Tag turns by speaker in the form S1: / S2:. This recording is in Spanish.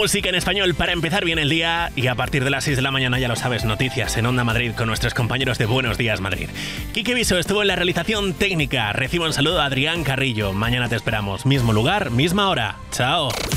S1: Música en español para empezar bien el día y a partir de las 6 de la mañana, ya lo sabes, noticias en Onda Madrid con nuestros compañeros de Buenos Días Madrid. Quique Viso estuvo en la realización técnica. Recibo un saludo a Adrián Carrillo. Mañana te esperamos. Mismo lugar, misma hora. Chao.